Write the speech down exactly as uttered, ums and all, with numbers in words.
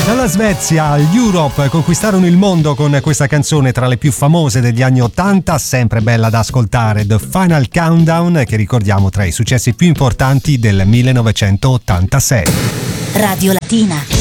Dalla Svezia all'Europe conquistarono il mondo con questa canzone tra le più famose degli anni ottanta, sempre bella da ascoltare, The Final Countdown, che ricordiamo tra i successi più importanti del millenovecentottantasei. Radio Latina.